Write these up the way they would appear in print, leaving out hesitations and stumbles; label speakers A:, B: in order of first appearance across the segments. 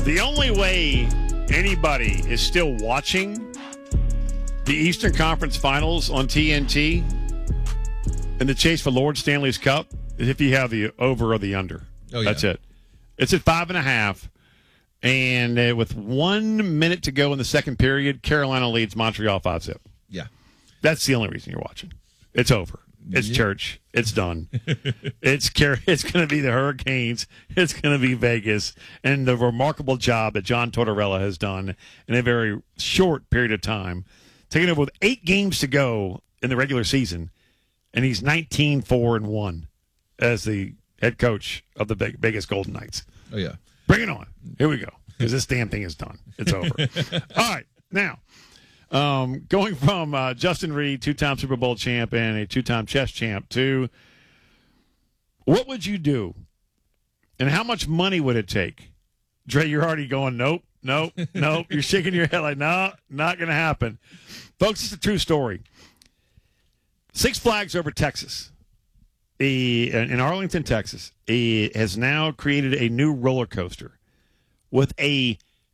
A: The only way anybody is still watching the Eastern Conference Finals on TNT and the chase for Lord Stanley's Cup is if you have the over or the under.
B: Oh, yeah.
A: That's it. It's at 5.5. And with 1 minute to go in the second period, Carolina leads Montreal 5-0.
B: Yeah.
A: That's the only reason you're watching. It's over. It's church. It's done. It's going to be the Hurricanes. It's going to be Vegas. And the remarkable job that John Tortorella has done in a very short period of time, taking over with 8 games to go in the regular season, and he's 19-4-1 as the head coach of the Vegas Golden Knights.
B: Oh, yeah.
A: Bring it on. Here we go. Because this damn thing is done. It's over. All right. Now, going from Justin Reed, 2-time Super Bowl champ and a 2-time chess champ, to what would you do and how much money would it take? Dre, you're already going, nope. You're shaking your head like, no, not going to happen. Folks, it's a true story. Six Flags Over Texas, in Arlington, Texas, has now created a new roller coaster with a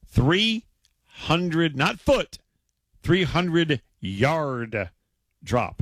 A: 300-yard drop.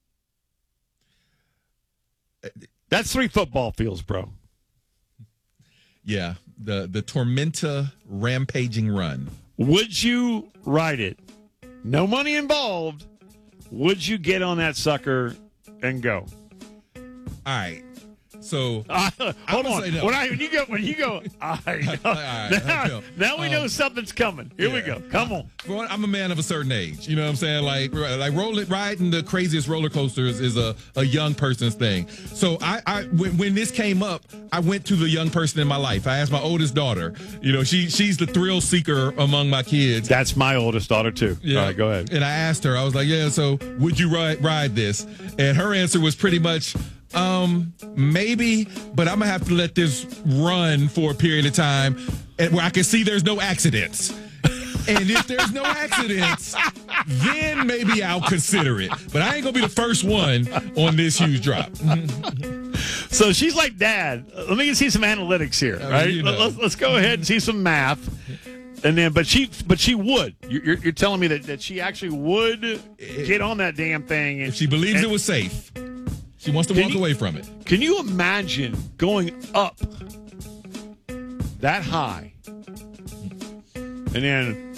A: That's 3 football fields, bro.
B: Yeah, the Tormenta rampaging run.
A: Would you ride it? No money involved. Would you get on that sucker and go?
B: All right. So
A: hold on.
B: No.
A: When you go. All right. Now we know something's coming. Here we go. Come on.
B: I'm a man of a certain age. You know what I'm saying? Like riding the craziest roller coasters is a young person's thing. So when this came up, I went to the young person in my life. I asked my oldest daughter. You know, she's the thrill seeker among my kids.
A: That's my oldest daughter too.
B: Yeah.
A: All right, go ahead.
B: And I asked her. I was like, "Yeah, so would you ride this?" And her answer was pretty much, maybe, but I'm gonna have to let this run for a period of time where I can see there's no accidents. And if there's no accidents, then maybe I'll consider it. But I ain't gonna be the first one on this huge drop.
A: So she's like, Dad, let me see some analytics here, right?
B: You know.
A: Let's go ahead and see some math. And then, but she would. You're telling me that she actually would get on that damn thing.
B: If she believes it was safe. She wants to walk away from it.
A: Can you imagine going up that high and then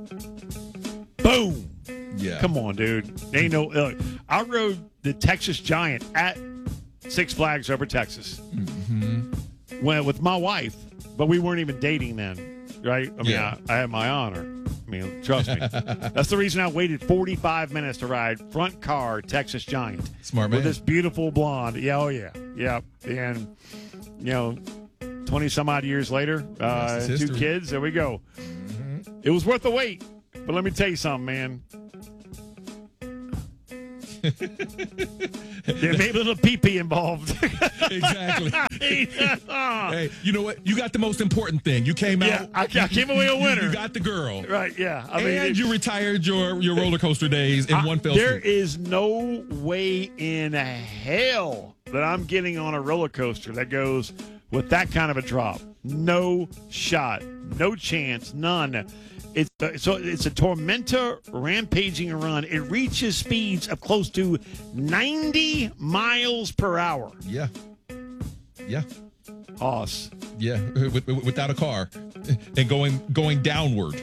A: boom?
B: Yeah.
A: Come on, dude. Ain't no. I rode the Texas Giant at Six Flags Over Texas with my wife, but we weren't even dating then, right? I mean, I had my honor. I mean, trust me. That's the reason I waited 45 minutes to ride front car Texas Giant.
B: Smart man.
A: With this beautiful blonde. Yeah, oh yeah. Yeah. And, 20-some-odd years later, 2 kids, there we go. It was worth the wait. But let me tell you something, man. There may be a little pee-pee involved.
B: Exactly. Hey, you know what? You got the most important thing. You came out.
A: I came away a winner.
B: You got the girl.
A: Right, yeah.
B: And you retired your roller coaster days in one fell swoop.
A: There is no way in hell that I'm getting on a roller coaster that goes with that kind of a drop. No shot. No chance. None. It's a Tormenta rampaging run. It reaches speeds of close to 90 miles per hour.
B: Yeah. Yeah.
A: Hoss.
B: Yeah, without a car and going downward.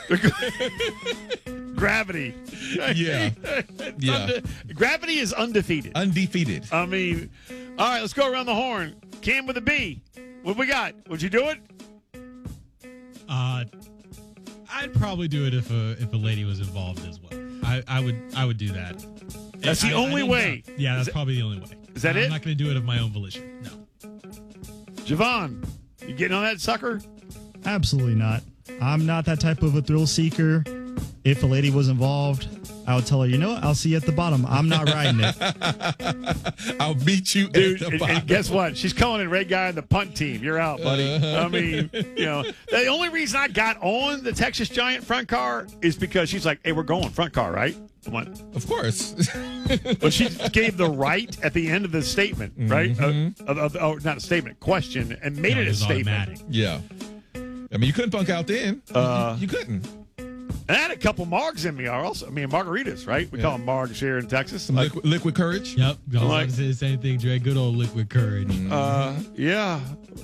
A: Gravity.
B: Yeah.
A: Gravity is undefeated.
B: Undefeated.
A: I mean, all right, let's go around the horn. Cam with a B. What we got? Would you do it?
C: I'd probably do it if a lady was involved as well. I would do that.
A: That's the only way.
C: Yeah, that's probably the only way.
A: Is that it?
C: I'm not going to do it of my own volition. No.
A: Javon, you getting on that sucker?
D: Absolutely not. I'm not that type of a thrill seeker. If a lady was involved, I would tell her, you know what? I'll see you at the bottom. I'm not riding it.
B: I'll beat you
A: Dude,
B: at the bottom.
A: And guess what? She's calling it red guy on the punt team. You're out, buddy. I mean, the only reason I got on the Texas Giant front car is because she's like, hey, we're going front car, right? I'm like,
B: of course.
A: But she gave the right at the end of the statement, right? Not a statement, question, and made it a statement.
C: Automatic.
B: Yeah. I mean, you couldn't punk out then. You couldn't.
A: I had a couple margs in me also. I mean, margaritas, right? We call them margs here in Texas.
B: Some liquid courage.
C: Yep. I was about to say the same thing, Dre. Good old liquid courage.
A: Yeah.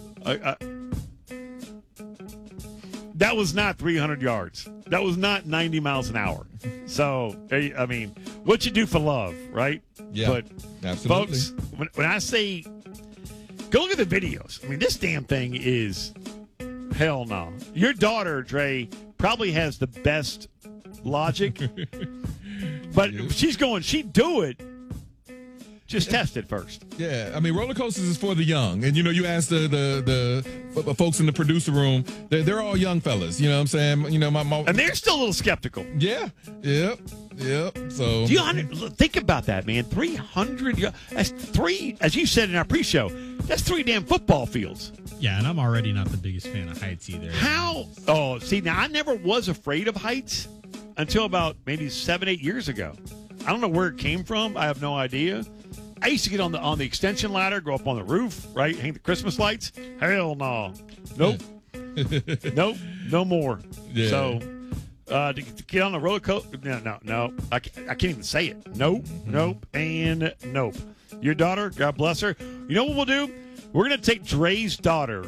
A: That was not 300 yards. That was not 90 miles an hour. So, I mean, what you do for love, right?
B: Yeah,
A: but
B: absolutely.
A: Folks, when I say go look at the videos, I mean, this damn thing is hell no. Your daughter, Dre, probably has the best logic, but she'd do it. Just test it first.
B: Yeah, I mean, roller coasters is for the young, and you ask the folks in the producer room, they're all young fellas. You know what I'm saying? You know, my
A: and they're still a little skeptical.
B: Yeah, yep. So
A: think about that, man. 300. That's three, as you said in our pre-show. That's 3 damn football fields.
C: Yeah, and I'm already not the biggest fan of heights either.
A: How? Oh, see, now I never was afraid of heights until about maybe 7-8 years ago. I don't know where it came from. I have no idea. I used to get on the extension ladder, go up on the roof, right, hang the Christmas lights. Hell no. Nope. Nope. No more.
B: Yeah.
A: So to get on the roller coaster, no. I can't even say it. Nope. Nope. And nope. Your daughter, God bless her. You know what we'll do? We're going to take Dre's daughter,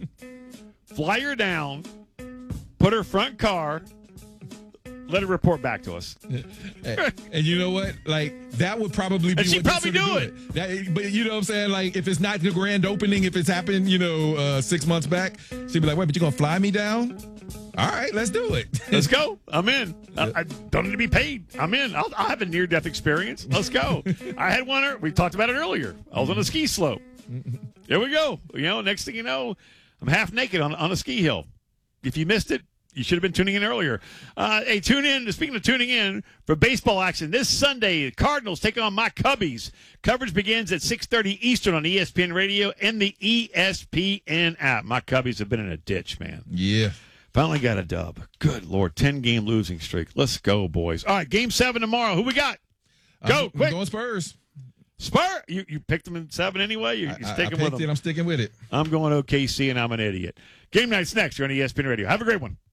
A: fly her down, put her front car, let her report back to us.
B: And you know what? Like, that would probably be
A: and she'd
B: what
A: probably do it.
B: But you know what I'm saying? Like, if it's not the grand opening, if it's happened, 6 months back, she'd be like, wait, but you're going to fly me down? All right, let's do it.
A: Let's go. I'm in. I don't need to be paid. I'm in. I'll have a near-death experience. Let's go. I had one. We talked about it earlier. I was on a ski slope. There we go. Next thing you know, I'm half naked on a ski hill. If you missed it, you should have been tuning in earlier. Hey, tune in. Speaking of tuning in, for baseball action this Sunday, the Cardinals take on my Cubbies. Coverage begins at 6:30 Eastern on ESPN Radio and the ESPN app. My Cubbies have been in a ditch, man.
B: Yeah.
A: Finally got a dub. Good Lord. 10-game losing streak. Let's go, boys. All right, Game 7 tomorrow. Who we got? Go, quick.
B: I'm going Spurs.
A: Spurs? You picked them in 7 anyway? You're sticking with them?
B: I'm sticking with it.
A: I'm going OKC, and I'm an idiot. Game night's next. You're on ESPN Radio. Have a great one.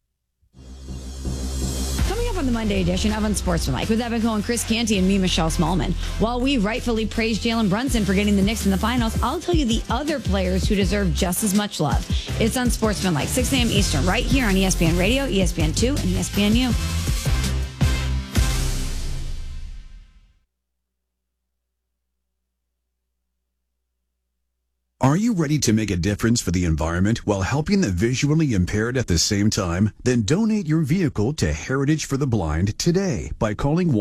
E: Coming up on the Monday edition of Unsportsmanlike with Evan Cohen, Chris Canty, and me, Michelle Smallman. While we rightfully praise Jalen Brunson for getting the Knicks in the finals, I'll tell you the other players who deserve just as much love. It's Unsportsmanlike, 6 a.m. Eastern, right here on ESPN Radio, ESPN2, and ESPNU.
F: Are you ready to make a difference for the environment while helping the visually impaired at the same time? Then donate your vehicle to Heritage for the Blind today by calling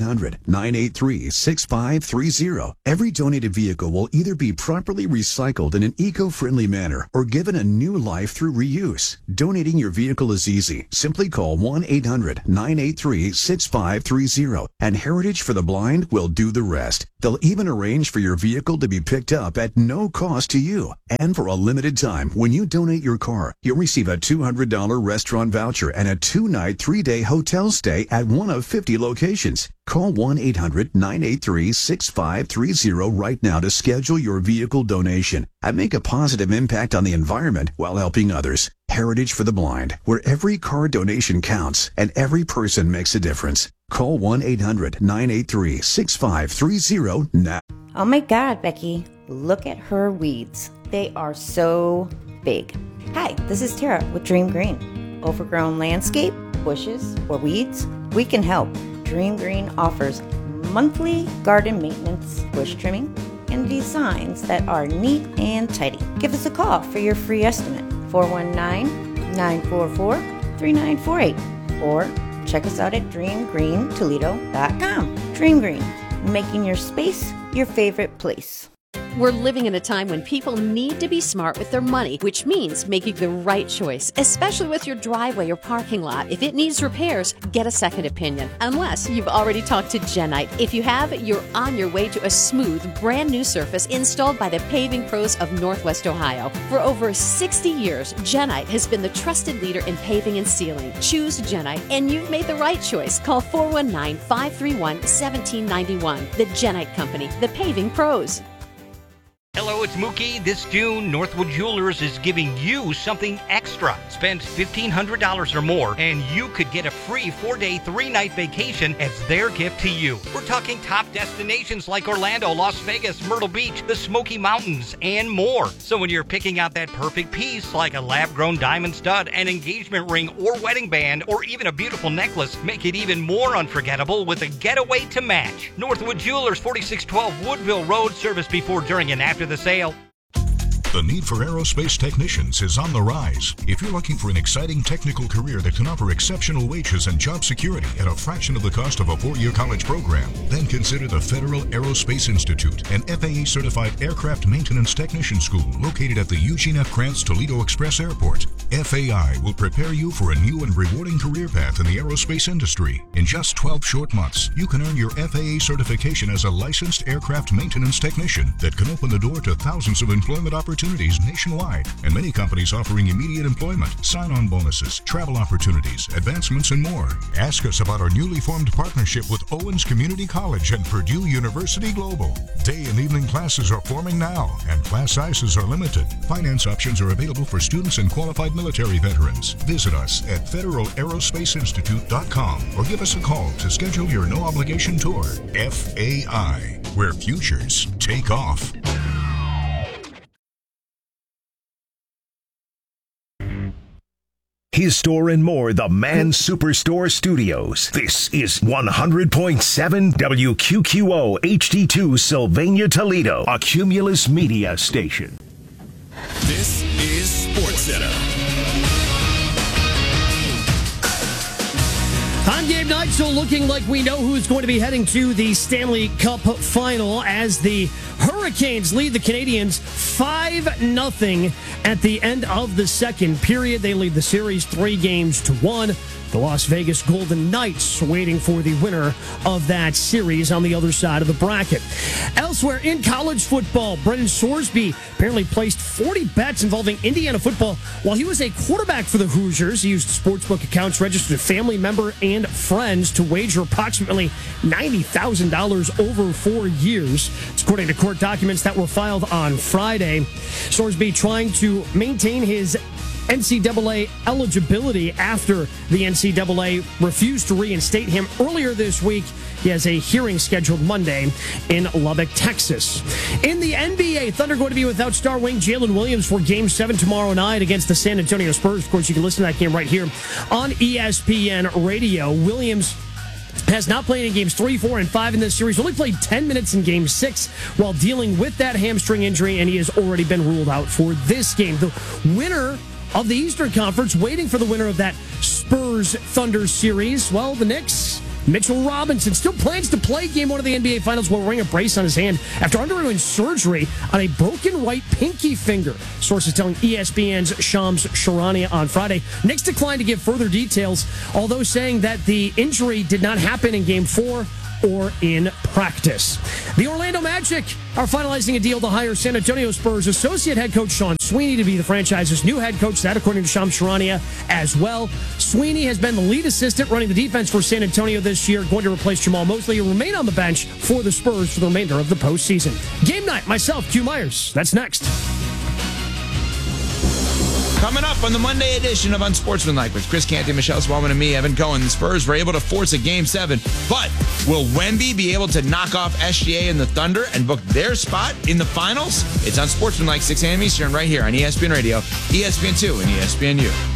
F: 1-800-983-6530. Every donated vehicle will either be properly recycled in an eco-friendly manner or given a new life through reuse. Donating your vehicle is easy. Simply call 1-800-983-6530 and Heritage for the Blind will do the rest. They'll even arrange for your vehicle to be picked up at no cost to you. And for a limited time, when you donate your car, you'll receive a $200 restaurant voucher and a 2-night, 3-day hotel stay at one of 50 locations. Call 1-800-983-6530 right now to schedule your vehicle donation and make a positive impact on the environment while helping others. Heritage for the Blind, where every car donation counts and every person makes a difference. Call 1-800-983-6530 now.
G: Oh my God, Becky, look at her weeds. They are so big. Hi, this is Tara with Dream Green. Overgrown landscape, bushes, or weeds? We can help. Dream Green offers monthly garden maintenance, bush trimming, and designs that are neat and tidy. Give us a call for your free estimate, 419-944-3948, or check us out at dreamgreentoledo.com. Dream Green, making your space your favorite place.
H: We're living in a time when people need to be smart with their money, which means making the right choice, especially with your driveway or parking lot. If it needs repairs, get a second opinion, unless you've already talked to Genite. If you have, you're on your way to a smooth, brand new surface installed by the paving pros of Northwest Ohio. For over 60 years, Genite has been the trusted leader in paving and sealing. Choose Genite, and you've made the right choice. Call 419-531-1791. The Genite Company, the paving pros.
I: Hello, it's Mookie. This June, Northwood Jewelers is giving you something extra. Spend $1,500 or more, and you could get a free 4-day, 3-night vacation as their gift to you. We're talking top destinations like Orlando, Las Vegas, Myrtle Beach, the Smoky Mountains, and more. So when you're picking out that perfect piece, like a lab-grown diamond stud, an engagement ring, or wedding band, or even a beautiful necklace, make it even more unforgettable with a getaway to match. Northwood Jewelers, 4612 Woodville Road, service before, during, and after the sale.
J: The need for aerospace technicians is on the rise. If you're looking for an exciting technical career that can offer exceptional wages and job security at a fraction of the cost of a 4-year college program, then consider the Federal Aerospace Institute, an FAA-certified aircraft maintenance technician school located at the Eugene F. Krantz Toledo Express Airport. FAI will prepare you for a new and rewarding career path in the aerospace industry. In just 12 short months, you can earn your FAA certification as a licensed aircraft maintenance technician that can open the door to thousands of employment opportunities nationwide, and many companies offering immediate employment, sign-on bonuses, travel opportunities, advancements, and more. Ask us about our newly formed partnership with Owens Community College and Purdue University Global. Day and evening classes are forming now, and class sizes are limited. Finance options are available for students and qualified military veterans. Visit us at federalaerospaceinstitute.com or give us a call to schedule your no-obligation tour. FAI, where futures take off.
K: His Store and More, the Man Superstore Studios. This is 100.7 WQQO HD2 Sylvania, Toledo, a Cumulus Media station.
L: This is SportsCenter.
M: On game night, so looking like we know who's going to be heading to the Stanley Cup final as the Hurricanes lead the Canadiens 5-0 at the end of the second period. They lead the series 3-1. The Las Vegas Golden Knights waiting for the winner of that series on the other side of the bracket. Elsewhere in college football, Brendan Sorsby apparently placed 40 bets involving Indiana football while he was a quarterback for the Hoosiers. He used sportsbook accounts registered to family member and friends to wager approximately $90,000 over 4 years. It's according to court documents that were filed on Friday. Sorsby trying to maintain his NCAA eligibility after the NCAA refused to reinstate him earlier this week. He has a hearing scheduled Monday in Lubbock, Texas. In the NBA, Thunder going to be without star wing Jalen Williams for Game 7 tomorrow night against the San Antonio Spurs. Of course, you can listen to that game right here on ESPN Radio. Williams has not played in games 3, 4, and 5 in this series. Only played 10 minutes in game 6 while dealing with that hamstring injury, and he has already been ruled out for this game. The winner of the Eastern Conference, waiting for the winner of that Spurs-Thunder series. Well, the Knicks, Mitchell Robinson, still plans to play Game 1 of the NBA Finals while wearing a brace on his hand after undergoing surgery on a broken right pinky finger. Sources telling ESPN's Shams Charania on Friday. Knicks declined to give further details, although saying that the injury did not happen in Game 4 or in practice. The Orlando Magic are finalizing a deal to hire San Antonio Spurs associate head coach Sean Sweeney to be the franchise's new head coach. That, according to Shams Charania, as well. Sweeney has been the lead assistant running the defense for San Antonio this year, going to replace Jamal Mosley, who will remain on the bench for the Spurs for the remainder of the postseason. Game night, myself, Q Myers. That's next.
N: Coming up on the Monday edition of Unsportsmanlike with Chris Canty, Michelle Smallman, and me, Evan Cohen. The Spurs were able to force a Game 7, but will Wemby be able to knock off SGA and the Thunder and book their spot in the finals? It's Unsportsmanlike, 6 a.m. Eastern, right here on ESPN Radio, ESPN2, and ESPNU.